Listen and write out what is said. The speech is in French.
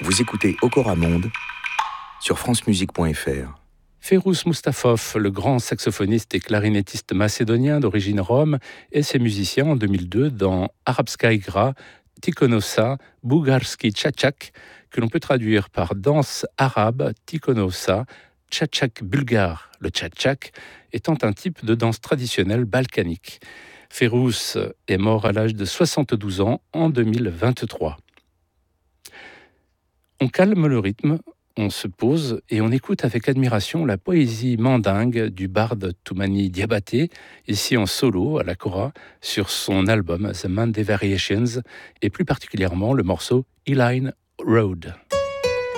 Vous écoutez Okora Monde sur francemusique.fr. Férouz Mustafov, le grand saxophoniste et clarinettiste macédonien d'origine rome, et ses musiciens en 2002 dans Arabska Igra, Tikonosa, Bugarski Tchatchak, que l'on peut traduire par danse arabe, Tikonosa, Tchatchak bulgare. Le tchatchak étant un type de danse traditionnelle balkanique. Férouz est mort à l'âge de 72 ans en 2023. On calme le rythme, on se pose et on écoute avec admiration la poésie mandingue du barde Toumani Diabaté, ici en solo à la kora, sur son album The Monday Variations, et plus particulièrement le morceau Eline Road.